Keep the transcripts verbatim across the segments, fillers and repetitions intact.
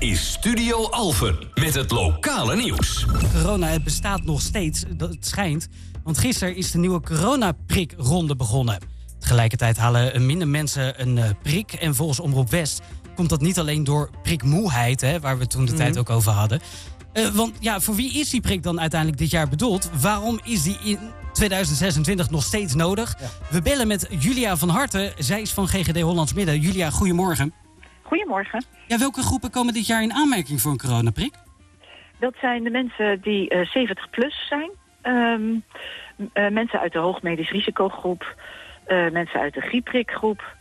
is Studio Alphen met het lokale nieuws. Corona, het bestaat nog steeds, het schijnt. Want gisteren is de nieuwe coronaprikronde begonnen. Tegelijkertijd halen minder mensen een uh, prik. En volgens Omroep West komt dat niet alleen door prikmoeheid, hè, waar we toen de mm. tijd ook over hadden. Uh, want ja, voor wie is die prik dan uiteindelijk dit jaar bedoeld? Waarom is die in tweeduizend zesentwintig nog steeds nodig? Ja. We bellen met Julia van Harten. Zij is van G G D Hollands Midden. Julia, goedemorgen. Goedemorgen. Ja, welke groepen komen dit jaar in aanmerking voor een coronaprik? Dat zijn de mensen die uh, zeventig plus zijn. Um, uh, mensen uit de hoogmedisch risicogroep. Uh, mensen uit de griepprikgroep.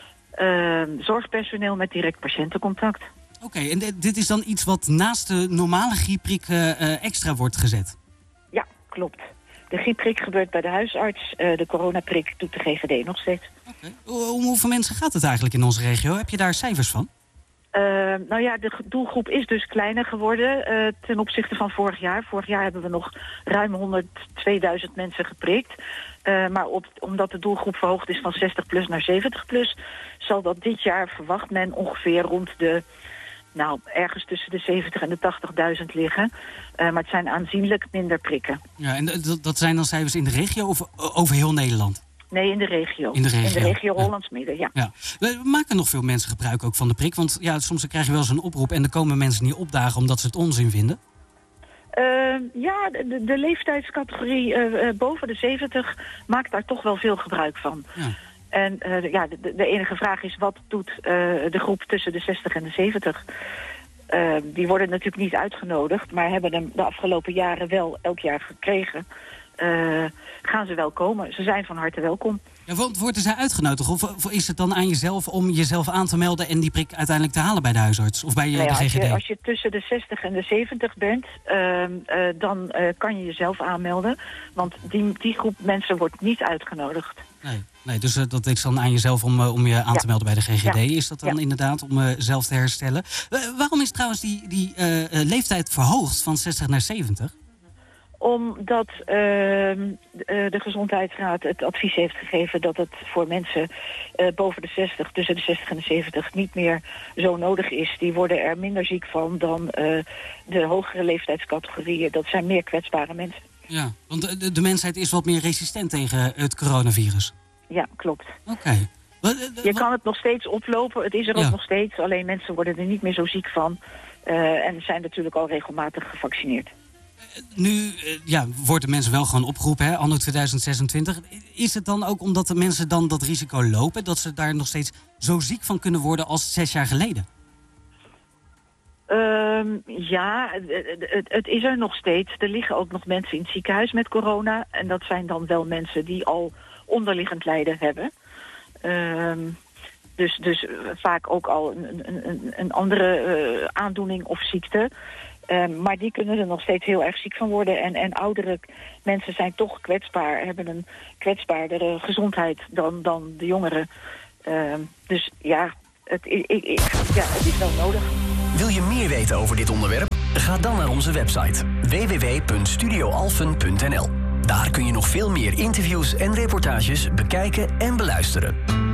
Uh, zorgpersoneel met direct patiëntencontact. Oké, okay, en d- dit is dan iets wat naast de normale griepprik uh, uh, extra wordt gezet? Ja, klopt. De griepprik gebeurt bij de huisarts. Uh, de coronaprik doet de G G D nog steeds. Okay. Om hoeveel mensen gaat het eigenlijk in onze regio? Heb je daar cijfers van? Uh, nou ja, de doelgroep is dus kleiner geworden uh, ten opzichte van vorig jaar. Vorig jaar hebben we nog ruim honderdtweeduizend mensen geprikt. Uh, maar op, omdat de doelgroep verhoogd is van zestig plus naar zeventig plus... zal dat dit jaar, verwacht men, ongeveer rond de... nou, ergens tussen de zeventig en de tachtigduizend liggen. Uh, maar het zijn aanzienlijk minder prikken. Ja, en d- dat zijn dan cijfers in de regio of over heel Nederland? Nee, in de regio. In de regio, in de regio Hollands Midden, ja. ja. We maken nog veel mensen gebruik ook van de prik. Want ja, soms krijg je wel eens een oproep en dan komen mensen niet opdagen omdat ze het onzin vinden. Uh, ja, de, de leeftijdscategorie uh, uh, boven de zeventig maakt daar toch wel veel gebruik van. Ja. En uh, ja, de, de enige vraag is, wat doet uh, de groep tussen de zestig en de zeventig? Uh, die worden natuurlijk niet uitgenodigd, maar hebben hem de afgelopen jaren wel elk jaar gekregen. Uh, gaan ze wel komen. Ze zijn van harte welkom. Ja, worden zij uitgenodigd? Of, of is het dan aan jezelf om jezelf aan te melden en die prik uiteindelijk te halen bij de huisarts? Of bij uh, nou ja, de G G D? Als je, als je tussen de zestig en de zeventig bent, uh, uh, dan uh, kan je jezelf aanmelden. Want die, die groep mensen wordt niet uitgenodigd. Nee, nee dus uh, dat is dan aan jezelf om, uh, om je aan ja. te melden bij de G G D. Ja. Is dat dan ja. inderdaad om uh, zelf te herstellen? Uh, waarom is trouwens die, die uh, uh, leeftijd verhoogd van zestig naar zeventig? Omdat uh, de Gezondheidsraad het advies heeft gegeven dat het voor mensen uh, boven de zestig, tussen de zestig en de zeventig, niet meer zo nodig is. Die worden er minder ziek van dan uh, de hogere leeftijdscategorieën. Dat zijn meer kwetsbare mensen. Ja, want de, de mensheid is wat meer resistent tegen het coronavirus. Ja, klopt. Oké. Okay. Je kan het nog steeds oplopen, het is er ja. ook nog steeds. Alleen mensen worden er niet meer zo ziek van uh, en zijn natuurlijk al regelmatig gevaccineerd. Nu uh, ja, worden mensen wel gewoon opgeroepen, hè, anno tweeduizend zesentwintig. Is het dan ook omdat de mensen dan dat risico lopen, dat ze daar nog steeds zo ziek van kunnen worden als zes jaar geleden? Um, ja, het, het, het is er nog steeds. Er liggen ook nog mensen in het ziekenhuis met corona. En dat zijn dan wel mensen die al onderliggend lijden hebben. Um, dus, dus vaak ook al een, een, een andere uh, aandoening of ziekte. Um, maar die kunnen er nog steeds heel erg ziek van worden. En, en oudere mensen zijn toch kwetsbaar, hebben een kwetsbaardere gezondheid dan, dan de jongeren. Um, dus ja het, ik, ik, ja, het is wel nodig. Wil je meer weten over dit onderwerp? Ga dan naar onze website w w w punt studio alphen punt n l. Daar kun je nog veel meer interviews en reportages bekijken en beluisteren.